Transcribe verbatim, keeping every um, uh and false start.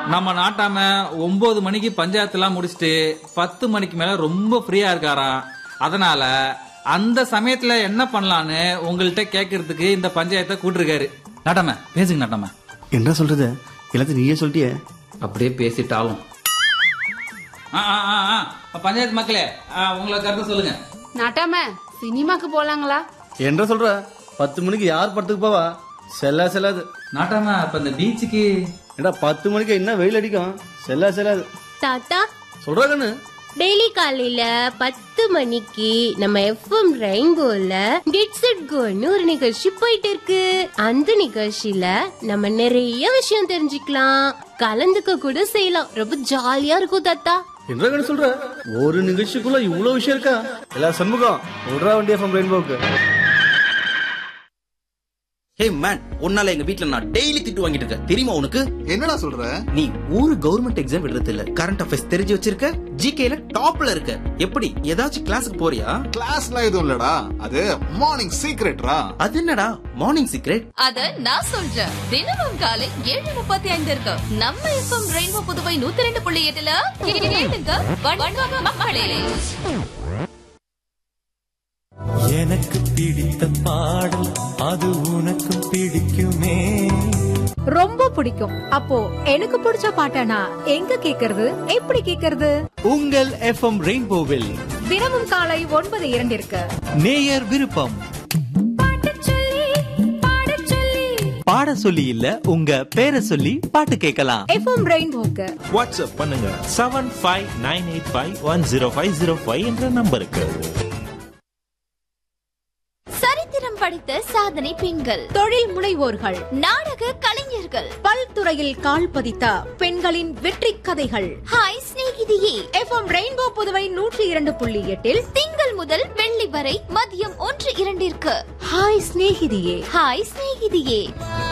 நம்ம நாட்டாம ஒன்பது மணிக்கு பஞ்சாயத்து எல்லாம் முடிச்சுட்டு பத்து மணிக்கு மேல ரொம்ப ஃப்ரீயா இருக்காராம். அதனால அந்த சமயத்துல என்ன பண்ணலான்னு உங்கள்கிட்ட கேட்கறதுக்கு இந்த பஞ்சாயத்தை கூட்டிருக்காரு. நாட்டாம பேசுங்க. நாட்டாம என்ன சொல்றது, எல்லாத்தையும் நீயே சொல்லிட்டியே. அப்படியே பேசிட்டாலும் பஞ்சாயத்து மக்களே உங்களை கருத்து சொல்லுங்க. நாட்டாம சினிமாக்கு போலாங்களா? என்ன சொல்ற, பத்து மணிக்கு யார் படத்துக்கு போவா? செல்லா செல்லாது. நாட்டாம இப்ப இந்த பீச்சுக்கு ஏடா பத்து மணிக்கு என்ன வெயில் அடிக்கும், செல்லா செல்லாது. தாத்தா சொல்றா கண்ணு, டெய்லி காலையில பத்து மணிக்கு நம்ம எஃப்எம் ரெயின்போல கெட்ஸ் இட் கோன்னு ஒரு நிகழ்ச்சி போயிட்டு இருக்கு. அந்த நிகழ்ச்சியில நம்ம நிறைய விஷயம் தெரிஞ்சுக்கலாம், கலந்துக்க கூட செய்யலாம். ரொம்ப ஜாலியா இருக்கும் தாத்தா. என்ன கண்ணு சொல்ற, ஒரு நிகழ்ச்சிக்குள்ள இவ்வளவு விஷயம் இருக்கா? எல்லா சண்முகம் விடுறா வண்டி எஃப்எம் ரெயின்போக்கு. ஹே மேன், உன்னால எங்க வீட்ல நான் டெய்லி திட்டு வாங்கிட்டு இருக்கேன் தெரியுமா உனக்கு? என்னடா சொல்ற? நீ ஒரு கவர்மெண்ட் எக்ஸாம் எழுதுறது இல்ல, கரண்ட் அஃபேர்ஸ் தெரிஞ்சு வச்சிருக்க, ஜிகேல டாப்ல இருக்க. எப்படி ஏதாச்சும் கிளாஸுக்கு போறியா? கிளாஸ்லாம் எதுவும் இல்லடா, அது மார்னிங் சீக்ரெட்ரா. அது என்னடா மார்னிங் சீக்ரெட்? அத நான் சொல்றேன். தினமும் காலை ஏழு முப்பத்தி ஐந்து இருக்கு நம்ம எஃப்எம் ரெயின்போ புதுவை நூத்தி ரெண்டு புள்ளி எட்டுல கேளுங்க மக்களே. எனக்கு பிடித்த பாடல் அது உனக்கு பிடிக்குமே. ரொம்ப பிடிக்கும். அப்போ எனக்கு பிடிச்ச பாட்டனா எங்க கேக்குறது, எப்படி கேக்குறது? உங்கள் எஃப்எம் ரெயின்போவில் தினமும் காலை ஒன்பது இரண்டிற்கு நேயர் விருப்பம். பாட சொல்லி இல்ல, உங்க பேரை சொல்லி பாட்டு கேட்கலாம். எஃப்எம் ரெயின்போக்கு வாட்ஸ்அப் பண்ணுங்க seven five nine eight five one zero five zero five என்ற நம்பருக்கு. சரித்திரம் படித்த சாதனை பெண்கள், தொழில் முனைவோர்கள், நாடக கலைஞர்கள், பல்துறையில் கால் பதித்த பெண்களின் வெற்றி கதைகள். ஹாய் சிநேகிதியே. எஃப்எம் ரெயின்போ புதுவை நூற்றி இரண்டு புள்ளி எட்டில் திங்கள் முதல் வெள்ளி வரை மதியம் ஒன்று இரண்டிற்கு ஹாய் சிநேகிதியே. ஹாய் சிநேகிதியே.